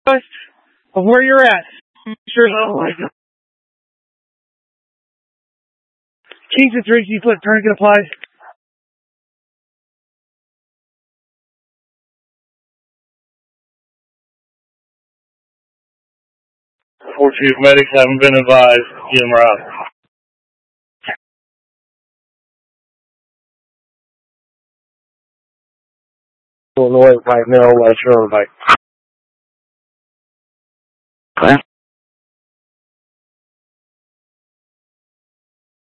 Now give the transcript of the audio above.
of where you're at. Sure. Oh my God. Change the 360 foot tourniquet applied. Four chief medics haven't been advised. Get them out. Illinois, right now, right, sure, right.